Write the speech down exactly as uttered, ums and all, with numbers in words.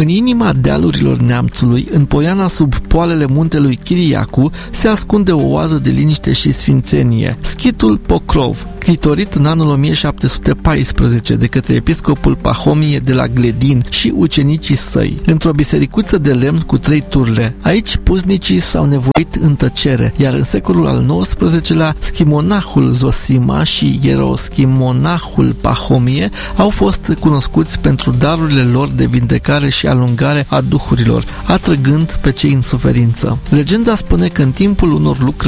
În inima dealurilor Neamțului, în poiana sub poalele muntelui Chiriacu, se ascunde o oază de liniște și sfințenie, schitul Pocrov, clitorit în anul o mie șapte sute paisprezece de către episcopul Pahomie de la Gledin și ucenicii săi, într-o bisericuță de lemn cu trei turle. Aici puznicii s-au nevoit în tăcere, iar în secolul al nouăsprezecelea schimonahul Zosima și ieroschimonahul Pahomie au fost cunoscuți pentru darurile lor de vindecare și alungare a duhurilor, atrăgând pe cei în suferință. Legenda spune că în timpul unor lucrări